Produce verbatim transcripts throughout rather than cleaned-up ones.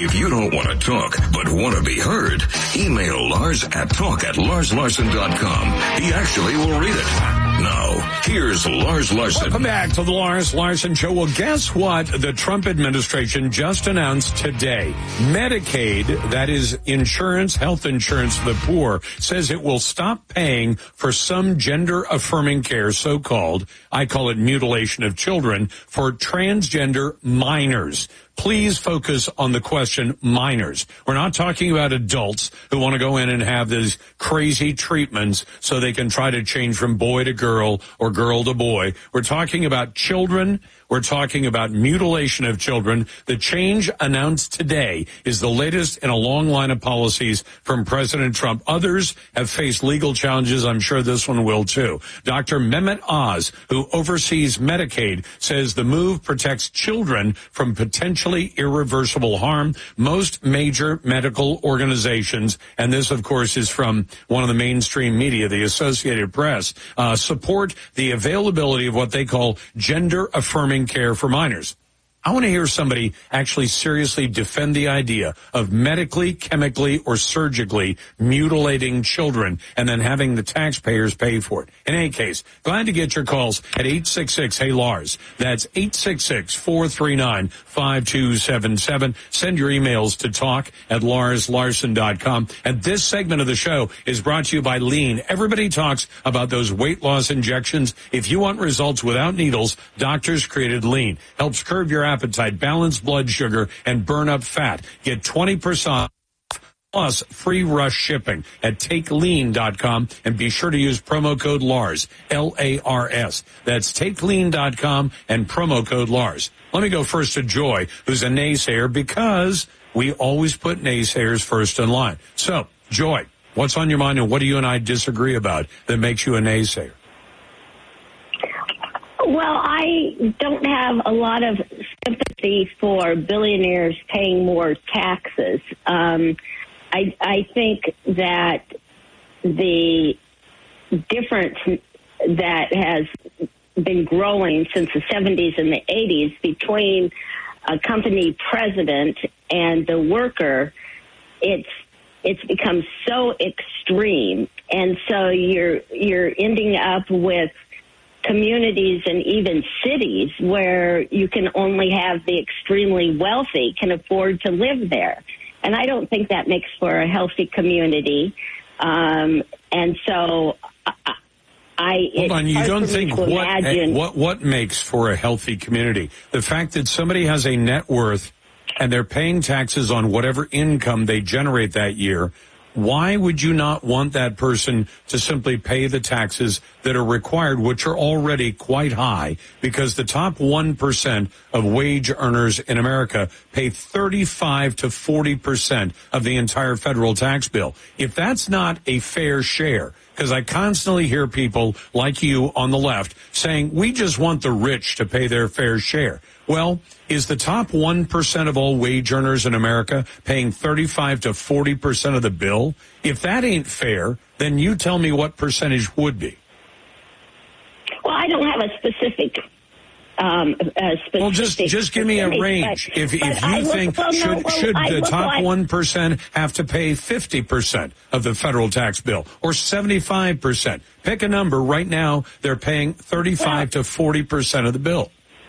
If you don't want to talk, but want to be heard, email Lars at talk at lars larson dot com. He actually will read it. Now, here's Lars Larson. Welcome back to the Lars Larson Show. Well, guess what the Trump administration just announced today? Medicaid, that is insurance, health insurance for the poor, says it will stop paying for some gender-affirming care, so-called, I call it mutilation of children, for transgender minors. Please focus on the question minors. We're not talking about adults who want to go in and have these crazy treatments so they can try to change from boy to girl or girl to boy. We're talking about children. We're talking about mutilation of children. The change announced today is the latest in a long line of policies from President Trump. Others have faced legal challenges. I'm sure this one will too. Doctor Mehmet Oz, who oversees Medicaid, says the move protects children from potentially irreversible harm. Most major medical organizations, and this, of course, is from one of the mainstream media, the Associated Press, uh, support the availability of what they call gender-affirming care for minors. I want to hear somebody actually seriously defend the idea of medically, chemically, or surgically mutilating children and then having the taxpayers pay for it. In any case, glad to get your calls at eight six six, hey Lars. That's eight six six, four three nine, five two seven seven. Send your emails to talk at lars larson dot com. And this segment of the show is brought to you by Lean. Everybody talks about those weight loss injections. If you want results without needles, doctors created Lean. Helps curb your appetite, balance blood sugar, and burn up fat. Get twenty percent plus free rush shipping at take lean dot com, and be sure to use promo code Lars, L A R S. That's take lean dot com and promo code Lars. Let me go first to Joy, who's a naysayer, because we always put naysayers first in line. So, Joy, what's on your mind, and what do you and I disagree about that makes you a naysayer? Well, I don't have a lot of sympathy for billionaires paying more taxes. Um, I, I think that the difference that has been growing since the seventies and the eighties between a company president and the worker, it's it's become so extreme, and so you're you're ending up with communities and even cities where you can only have the extremely wealthy can afford to live there. And I don't think that makes for a healthy community. Um, and so I, I Hold on, you don't think what, imagine... what, what makes for a healthy community? The fact that somebody has a net worth and they're paying taxes on whatever income they generate that year, why would you not want that person to simply pay the taxes that are required, which are already quite high, because the top one percent of wage earners in America pay thirty-five to forty percent of the entire federal tax bill? If that's not a fair share, because I constantly hear people like you on the left saying, we just want the rich to pay their fair share. Well, is the top one percent of all wage earners in America paying thirty-five to forty percent of the bill? If that ain't fair, then you tell me what percentage would be. Well, I don't have a specific... Um, a specific well, just just give me a range. But, if if but you look, think, well, no, should, well, should I the top like, one percent have to pay fifty percent of the federal tax bill or seventy-five percent? Pick a number. Right now, they're paying thirty-five well, to forty percent of the bill.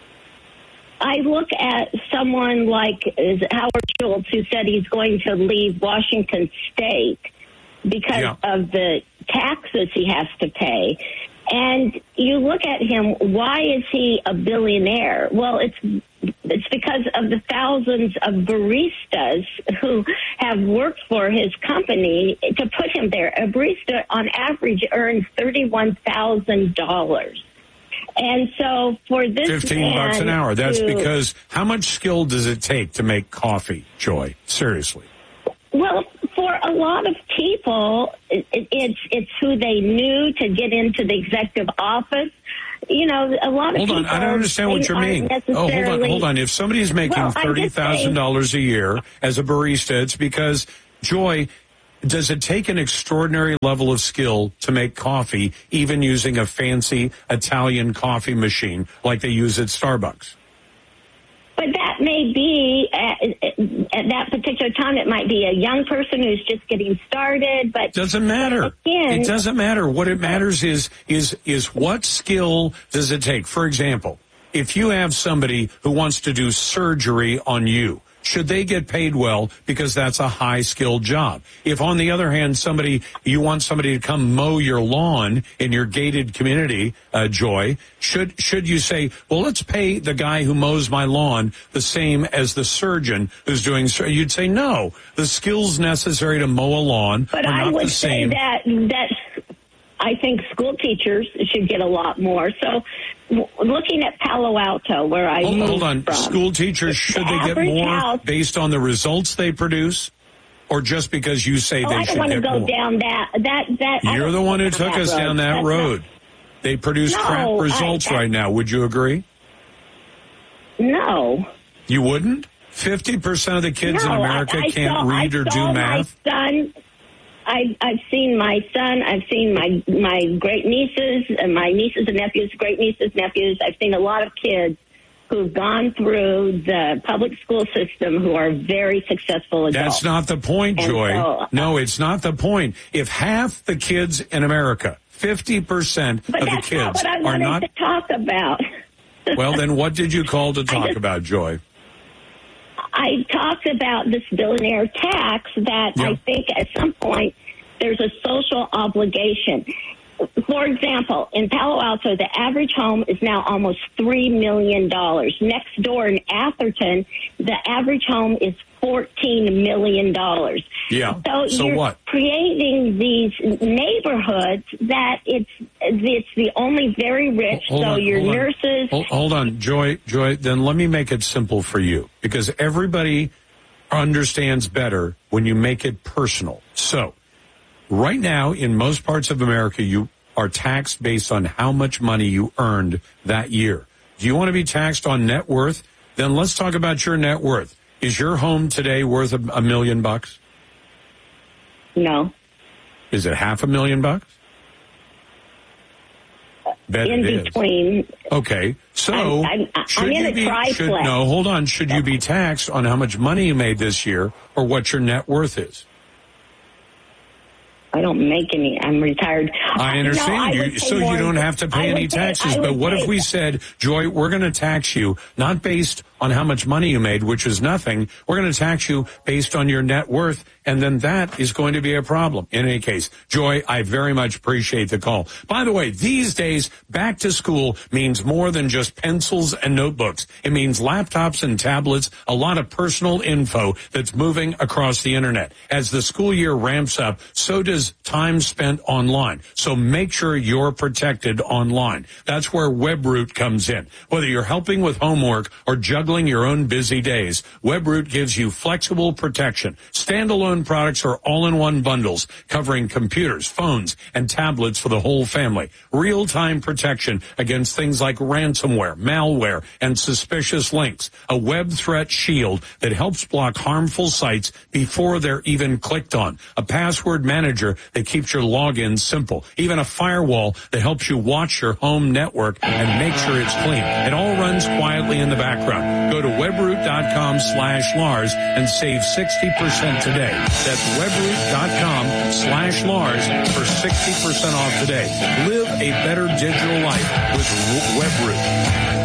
I look at someone like is Howard Schultz, who said he's going to leave Washington State because yeah. of the taxes he has to pay. And you look at him, why is he a billionaire? Well, it's it's because of the thousands of baristas who have worked for his company to put him there. A barista, on average, earns thirty-one thousand dollars. And so for this fifteen bucks an hour. That's to, because how much skill does it take to make coffee, Joy? Seriously. Well, for a lot of people, it, it's it's who they knew to get into the executive office. You know, a lot of hold people... Hold on, I don't understand what you mean. Oh, hold on, hold on. If somebody's making well, thirty thousand dollars a year as a barista, it's because, Joy, does it take an extraordinary level of skill to make coffee, even using a fancy Italian coffee machine like they use at Starbucks? But that may be uh, at that particular time, it might be a young person who's just getting started, but doesn't matter. Again, it doesn't matter. What it matters is, is, is what skill does it take? For example, if you have somebody who wants to do surgery on you, should they get paid well because that's a high-skilled job? If, on the other hand, somebody you want somebody to come mow your lawn in your gated community, uh, Joy, should should you say, well, let's pay the guy who mows my lawn the same as the surgeon who's doing? You'd say no. The skills necessary to mow a lawn but are not I would the same. say that that I think school teachers should get a lot more. So, w- looking at Palo Alto, where I hold, moved hold on, from, school teachers, should the they get average more house, based on the results they produce, or just because you say oh, they I should don't want get to go more? down that that that. I You're don't the one who go took us road. down that That's road. not- They produce No, crap I- results I- right now. Would you agree? No. You wouldn't? fifty percent of the kids no, in America I, I can't saw, read I or do saw math? My son, I, I've seen my son. I've seen my my great nieces and my nieces and nephews, great nieces, nephews. I've seen a lot of kids who've gone through the public school system who are very successful adults. That's not the point, And Joy. so, no, it's not the point. If half the kids in America, fifty percent but of the that's not kids what I are wanted not... to talk about. Well, then what did you call to talk just- about, Joy? I talked about this billionaire tax that Yeah. I think at some point there's a social obligation. For example, in Palo Alto, the average home is now almost three million dollars. Next door in Atherton, the average home is fourteen million dollars. Yeah. So, So you're what? creating these neighborhoods that it's it's the only very rich. Hold so on, your hold on. nurses. Hold, hold on, Joy. Joy. Then let me make it simple for you, because everybody understands better when you make it personal. So, right now, in most parts of America, you are taxed based on how much money you earned that year. Do you want to be taxed on net worth? Then let's talk about your net worth. Is your home today worth a, a million bucks? No. Is it half a million bucks? Bet In it is. between. Okay, so I'm- I'm- I'm should in you a be, triplex. should, no, hold on. Should you be taxed on how much money you made this year or what your net worth is? I don't make any. I'm retired. I understand. No, I you, would pay so more- you don't have to I pay would any pay- taxes. I would But what pay- if we said, Joy, we're going to tax you not based on how much money you made, which is nothing. We're going to tax you based on your net worth, and then that is going to be a problem. In any case, Joy, I very much appreciate the call. By the way, these days, back to school means more than just pencils and notebooks. It means laptops and tablets, a lot of personal info that's moving across the internet. As the school year ramps up, so does time spent online. So make sure you're protected online. That's where WebRoot comes in. Whether you're helping with homework or juggling your own busy days, WebRoot gives you flexible protection. Standalone products are all-in-one bundles covering computers, phones, and tablets for the whole family. Real-time protection against things like ransomware, malware, and suspicious links. A web threat shield that helps block harmful sites before they're even clicked on. A password manager that keeps your login simple. Even a firewall that helps you watch your home network and make sure it's clean. It all runs quietly in the background. Go to webroot.com slash Lars and save sixty percent today. That's webroot.com slash Lars for sixty percent off today. Live a better digital life with WebRoot.